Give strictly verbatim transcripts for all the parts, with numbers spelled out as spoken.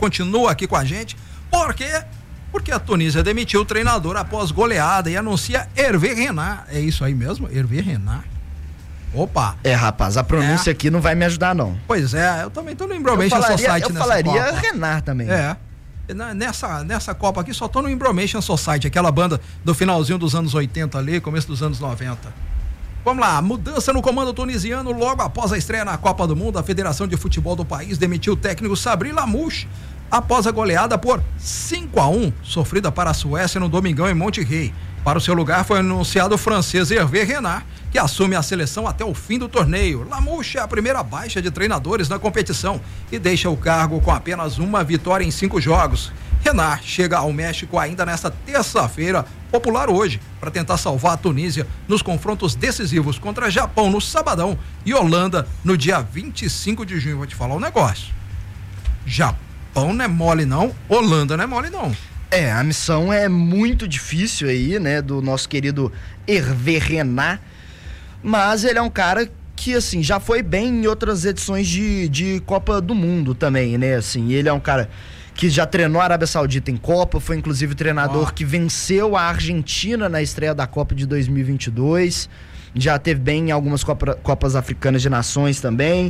continua aqui com a gente. Por quê? Porque a Tunísia demitiu o treinador após goleada e anuncia Hervé Renard. É isso aí mesmo? Hervé Renard? Opa! É, rapaz, a pronúncia é. aqui não vai me ajudar, não. Pois é, eu também tô no Information Society eu nessa falaria Copa. Renard também. É. Nessa, nessa Copa aqui só tô no Information Society, aquela banda do finalzinho dos anos oitenta ali, começo dos anos noventa. Vamos lá, mudança no comando tunisiano logo após a estreia na Copa do Mundo. A Federação de Futebol do país demitiu o técnico Sabri Lamouche após a goleada por cinco a um sofrida para a Suécia no domingão em Monterrey. Para o seu lugar foi anunciado o francês Hervé Renard, que assume a seleção até o fim do torneio. Lamouche é a primeira baixa de treinadores na competição e deixa o cargo com apenas uma vitória em cinco jogos. Renard chega ao México ainda nesta terça-feira, popular hoje, para tentar salvar a Tunísia nos confrontos decisivos contra Japão no sabadão e Holanda no dia vinte e cinco de junho. Vou te falar um negócio. Japão não é mole não, Holanda não é mole não. É, a missão é muito difícil aí, né, do nosso querido Hervé Renard, mas ele é um cara que, assim, já foi bem em outras edições de, de Copa do Mundo também, né, assim, ele é um cara que já treinou a Arábia Saudita em Copa, foi inclusive o treinador oh. que venceu a Argentina na estreia da Copa de dois mil e vinte e dois, já teve bem em algumas Copa, Copas Africanas de Nações também,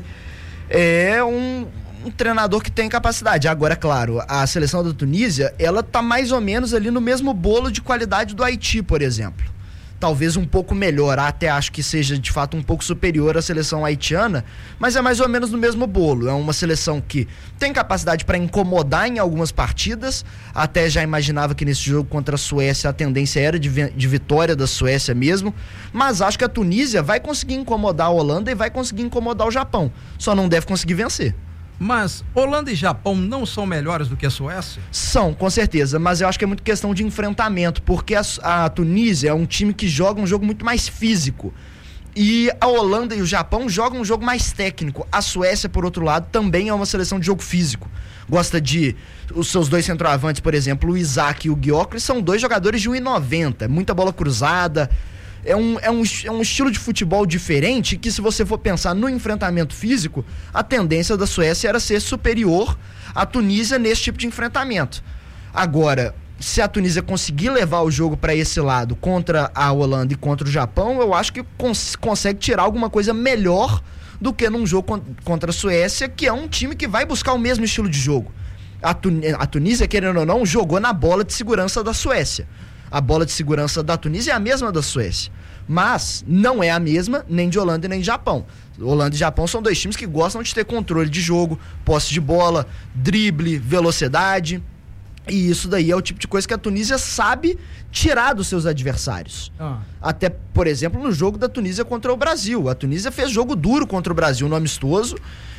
é um... um treinador que tem capacidade. Agora, claro, a seleção da Tunísia, ela tá mais ou menos ali no mesmo bolo de qualidade do Haiti, por exemplo. Talvez um pouco melhor, até acho que seja de fato um pouco superior à seleção haitiana, mas é mais ou menos no mesmo bolo. É uma seleção que tem capacidade para incomodar em algumas partidas, até já imaginava que nesse jogo contra a Suécia a tendência era de, de vitória da Suécia mesmo, mas acho que a Tunísia vai conseguir incomodar a Holanda e vai conseguir incomodar o Japão, só não deve conseguir vencer. Mas Holanda e Japão não são melhores do que a Suécia? São, com certeza, mas eu acho que é muito questão de enfrentamento, porque a, a Tunísia é um time que joga um jogo muito mais físico e a Holanda e o Japão jogam um jogo mais técnico. A Suécia, por outro lado, também é uma seleção de jogo físico. Gosta de... Os seus dois centroavantes, por exemplo, o Isaac e o Gyökeres, são dois jogadores de um e noventa, muita bola cruzada. É um, é, um, é um estilo de futebol diferente que, se você for pensar no enfrentamento físico, a tendência da Suécia era ser superior à Tunísia nesse tipo de enfrentamento. Agora, se a Tunísia conseguir levar o jogo para esse lado contra a Holanda e contra o Japão, eu acho que cons- consegue tirar alguma coisa melhor do que num jogo contra a Suécia, que é um time que vai buscar o mesmo estilo de jogo. A, Tun- a Tunísia, querendo ou não, jogou na bola de segurança da Suécia. A bola de segurança da Tunísia é a mesma da Suécia, mas não é a mesma nem de Holanda e nem de Japão. Holanda e Japão são dois times que gostam de ter controle de jogo, posse de bola, drible, velocidade, e isso daí é o tipo de coisa que a Tunísia sabe tirar dos seus adversários. Ah. Até, por exemplo, no jogo da Tunísia contra o Brasil. A Tunísia fez jogo duro contra o Brasil no amistoso,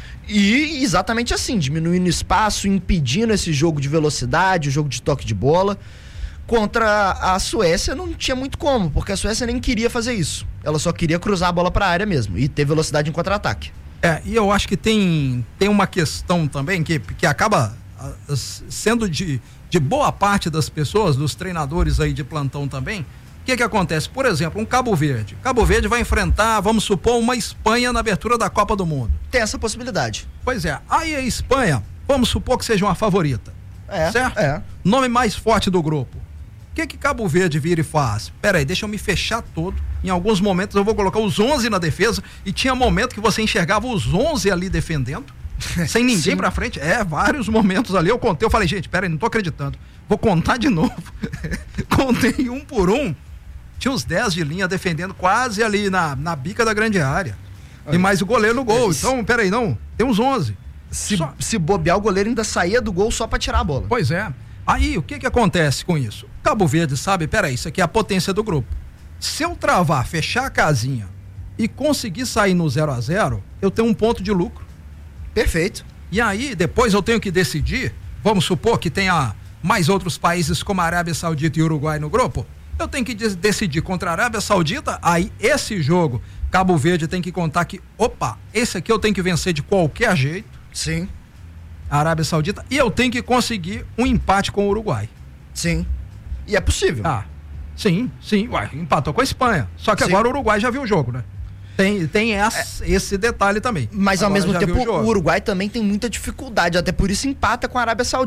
e exatamente assim, diminuindo espaço, impedindo esse jogo de velocidade, o jogo de toque de bola. Contra a Suécia não tinha muito como, porque a Suécia nem queria fazer isso. Ela só queria cruzar a bola para a área mesmo e ter velocidade em contra-ataque. É, e eu acho que tem, tem uma questão também que, que acaba uh, sendo de, de boa parte das pessoas, dos treinadores aí de plantão também. O que que acontece? Por exemplo, um Cabo Verde. Cabo Verde vai enfrentar, vamos supor, uma Espanha na abertura da Copa do Mundo. Tem essa possibilidade. Pois é. Aí a Espanha, vamos supor que seja uma favorita. É, certo? É. Nome mais forte do grupo. O que que Cabo Verde vira e faz? Pera aí, deixa eu me fechar todo. Em alguns momentos eu vou colocar os onze na defesa, e tinha momento que você enxergava os onze ali defendendo, sem ninguém pra frente. É, vários momentos ali eu contei, eu falei, gente, pera aí, não tô acreditando. Vou contar de novo. Contei um por um. Tinha uns dez de linha defendendo quase ali na, na bica da grande área. E mais o goleiro no gol. Então, pera aí, não, tem uns onze. Se, só... se bobear, o goleiro ainda saía do gol só pra tirar a bola. Pois é. Aí, o que que acontece com isso? Cabo Verde sabe, peraí, isso aqui é a potência do grupo. Se eu travar, fechar a casinha e conseguir sair no zero a zero, eu tenho um ponto de lucro. Perfeito. E aí, depois eu tenho que decidir, vamos supor que tenha mais outros países como a Arábia Saudita e Uruguai no grupo, eu tenho que de- decidir contra a Arábia Saudita, aí esse jogo, Cabo Verde tem que contar que, opa, esse aqui eu tenho que vencer de qualquer jeito. Sim. A Arábia Saudita, e eu tenho que conseguir um empate com o Uruguai. Sim. E é possível. Ah, sim, sim. Ué, empatou com a Espanha. Só que sim, agora o Uruguai já viu o jogo, né? Tem, tem essa, é. esse detalhe também. Mas agora ao mesmo tempo o, o Uruguai também tem muita dificuldade, até por isso empata com a Arábia Saudita.